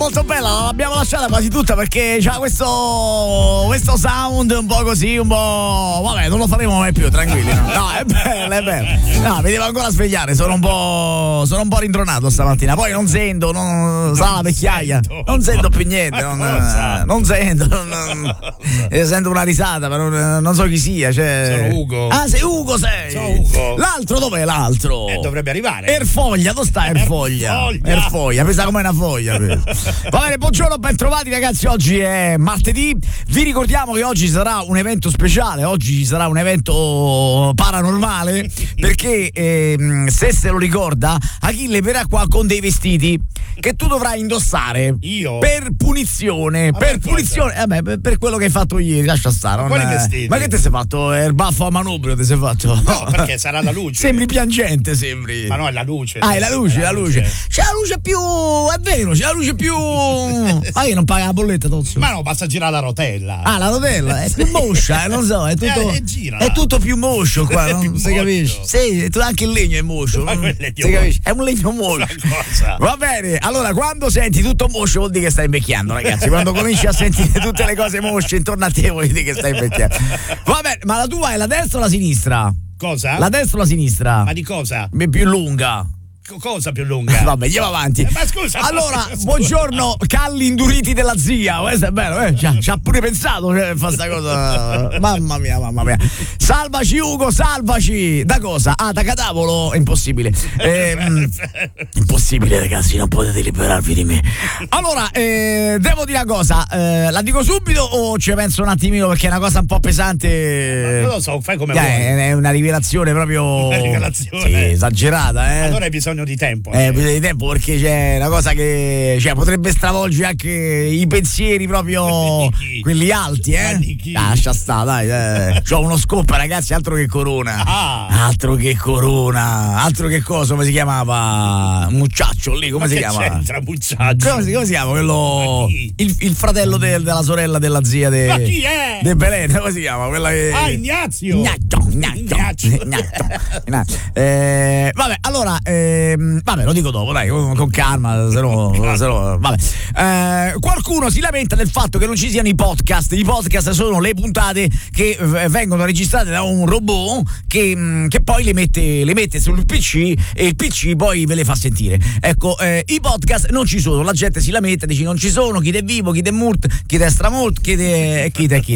molto bella, l'abbiamo lasciata quasi tutta perché c'ha questo sound un po' così, un po'. Vabbè, non lo faremo mai più, tranquilli. No, è bello, è bello. No, mi devo ancora svegliare, sono un po' rintronato stamattina. Poi non sento, sa la vecchiaia. Non sento più niente, non sento. Sento una risata, ma non so chi sia. Sono Ugo. Ah, sei Ugo, sei. Sono Ugo. L'altro dov'è l'altro? Dovrebbe arrivare. Erfoglia, dove sta Erfoglia? Erfoglia, pensa come una foglia. Va bene, buongiorno, ben trovati ragazzi, oggi è martedì, vi ricordiamo che oggi sarà un evento speciale, oggi ci sarà un evento paranormale, perché se lo ricorda, Achille verrà qua con dei vestiti che tu dovrai indossare. Io? Per punizione, per quello che hai fatto ieri, lascia stare. Quali vestiti? Ma che ti sei fatto? Il baffo a manubrio ti sei fatto? No, perché sarà la luce. Sembri piangente, sembri. Ma no, è la luce. Ah, è la luce. C'è la luce più. È vero, c'è la luce più. Ah, io non paga la bolletta, Tozzo. Ma no, basta girare la rotella. Ah, la rotella è più moscia, non so, è tutto più moscio qua, non si capisce. Sì, anche il legno è moscio. Ma si capisce? È un legno moscio. Va bene, allora quando senti tutto moscio vuol dire che stai invecchiando, ragazzi. Quando cominci a sentire tutte le cose mosce intorno a te vuol dire che stai invecchiando. Va bene, ma la tua è la destra o la sinistra? Cosa? La destra o la sinistra? Ma di cosa? Più lunga. Cosa più lunga? Vabbè, andiamo avanti. Ma scusa. Allora, buongiorno, calli induriti della zia. Questo è bello, ci ha pure pensato fa sta cosa. Mamma mia. Salvaci Ugo, salvaci. Da cosa? Ah, da cadavolo? È impossibile. Impossibile, ragazzi, non potete liberarvi di me. Allora, devo dire una cosa, la dico subito o ci penso un attimino perché è una cosa un po' pesante? Non lo so, fai come vuoi. È una rivelazione proprio. Una rivelazione. Sì, esagerata, Allora hai bisogno di tempo. Bisogno di tempo perché c'è una cosa che potrebbe stravolgere anche i pensieri proprio quelli alti, lascia sta, dai. C'ho uno scoop, ragazzi, altro che Corona. Altro che cosa, come si chiamava? Mucciaccio lì, come si chiama? C'entra Mucciaccio? Come si chiama quello? Il fratello della sorella della zia Ma chi è? De Belen, come si chiama? Quella che. Ignazio. Vabbè, allora vabbè, lo dico dopo, dai, con calma, se no vabbè. Qualcuno si lamenta del fatto che non ci siano i podcast. I podcast sono le puntate che vengono registrate da un robot che poi le mette sul PC e il PC poi ve le fa sentire. Ecco, i podcast non ci sono, la gente si lamenta, dice non ci sono, chi è vivo, chi è morto, chi è stramorto, chi è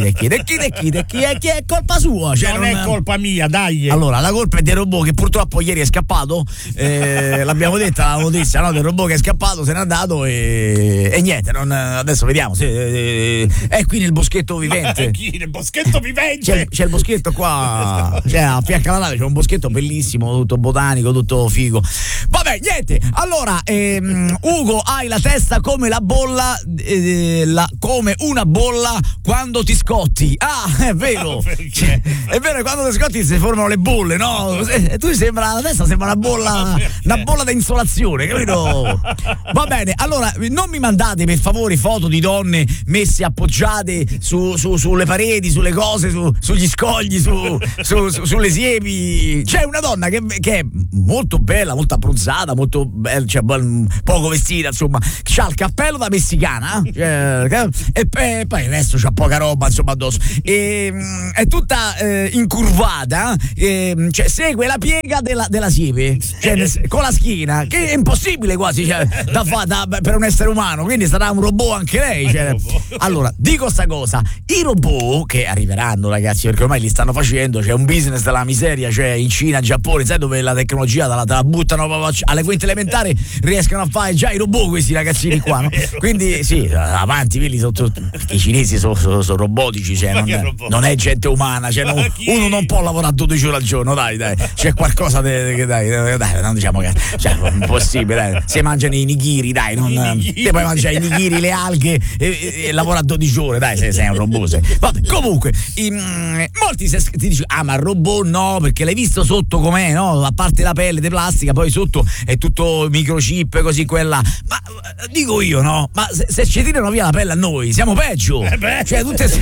colpa sua, cioè non è colpa mia, dai. Allora, la colpa è del robot che purtroppo ieri è scappato. L'abbiamo detta la notizia, no? Del robot che è scappato, se n'è andato e niente, adesso vediamo è qui nel boschetto vivente. Ma chi nel boschetto vivente? C'è il boschetto qua, a fianco alla nave c'è un boschetto bellissimo, tutto botanico, tutto figo. Vabbè, niente, allora Ugo, hai la testa come la bolla, come una bolla quando ti scotti. Ah, è vero. È vero che quando ti scotti si formano le bolle, no? Tu la testa sembra una bolla da insolazione, capito? Va bene, allora non mi mandate per favore foto di donne messe appoggiate sulle pareti, sulle cose, sugli scogli, sulle siepi. C'è una donna che è molto bella, molto abbronzata, molto bella, poco vestita, insomma, c'ha il cappello da messicana, e poi il resto c'ha poca roba, insomma, addosso. È tutta incurvata, segue la piega della siepe, con la schiena, che è impossibile quasi da fare per un essere umano, quindi sarà un robot anche lei. Allora, dico sta cosa, i robot che arriveranno, ragazzi, perché ormai li stanno facendo, c'è un business della miseria, c'è in Cina, Giappone, sai dove la tecnologia te la buttano alle quinte elementari, riescono a fare già i robot questi ragazzini qua, no? Quindi sì, avanti, quelli i cinesi sono robotici, non è gente umana, uno non può lavorare 12 ore al giorno, dai, c'è qualcosa dai, non diciamo che è impossibile, dai. Se mangiano i nigiri, dai, te puoi mangiare i nigiri, le alghe e lavora 12 ore, dai, sei un robot. Vabbè, comunque molti ti dicono ma il robot no, perché l'hai visto sotto com'è, no? A parte la pelle di plastica, poi sotto è tutto microchip, così quella. Ma dico io, no? Ma se ci tirano via la pelle a noi siamo peggio. Se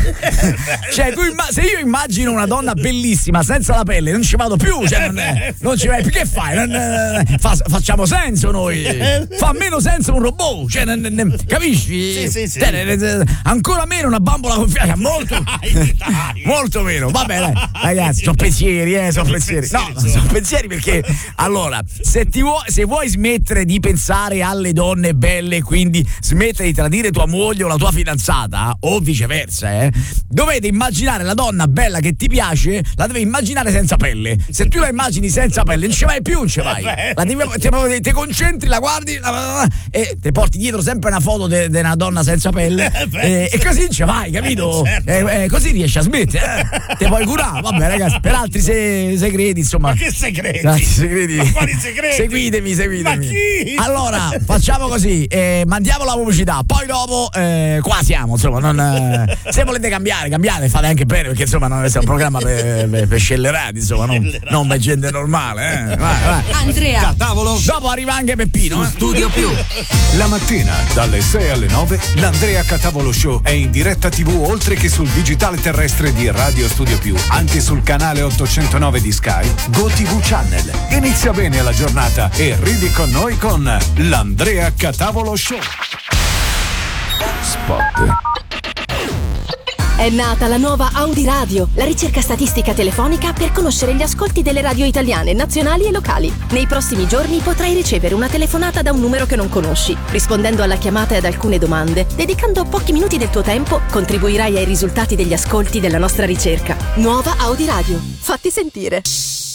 io immagino una donna bellissima senza la pelle non ci vado più, non ci vai più, che fai? facciamo senso noi. Fa meno senso un robot, cioè, capisci? Sì. Ancora meno una bambola con fiato, molto, molto meno. Vabbè, dai, ragazzi, sono pensieri, sono pensieri. No, sono pensieri perché allora, se vuoi smettere di pensare alle donne belle, quindi smettere di tradire tua moglie o la tua fidanzata, o viceversa, dovete immaginare la donna bella che ti piace, la devi immaginare senza pelle. Se tu la immagini senza pelle, non ci vai più, non ci vai. Ti concentri, la guardi e ti porti dietro sempre una foto di una donna senza pelle e così ci vai, capito? Certo. Così riesci a smettere, te puoi curare. Vabbè, ragazzi, per altri segreti, insomma. Ma che segreti? Ma quali segreti? Seguitemi. Ma chi? Allora, facciamo così, mandiamo la pubblicità, poi dopo qua siamo, insomma, se volete cambiate, fate anche bene, perché insomma non è un programma per scellerati, insomma, non per gente normale, vai. Andrea Catavolo. Dopo arriva anche Peppino, Studio Più. La mattina dalle 6 alle 9 l'Andrea Catavolo Show è in diretta TV oltre che sul digitale terrestre di Radio Studio Più, anche sul canale 809 di Sky, GoTV Channel. Inizia bene la giornata e ridi con noi con l'Andrea Catavolo Show. Spot. È nata la nuova Audi Radio, la ricerca statistica telefonica per conoscere gli ascolti delle radio italiane, nazionali e locali. Nei prossimi giorni potrai ricevere una telefonata da un numero che non conosci. Rispondendo alla chiamata e ad alcune domande, dedicando pochi minuti del tuo tempo, contribuirai ai risultati degli ascolti della nostra ricerca. Nuova Audi Radio. Fatti sentire.